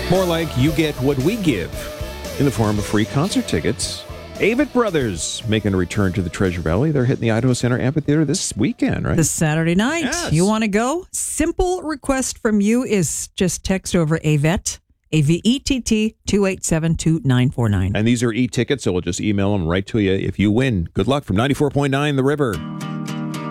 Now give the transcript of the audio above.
More like you get what we give in the form of free concert tickets. Avett Brothers making a return to the Treasure Valley. They're hitting the Idaho Center Amphitheater this weekend, right? This Saturday night. Yes. You want to go? Simple request from you is just text over Avett, AVETT, 287-2949. And these are e-tickets, so we'll just email them right to you if you win. Good luck from 94.9 The River.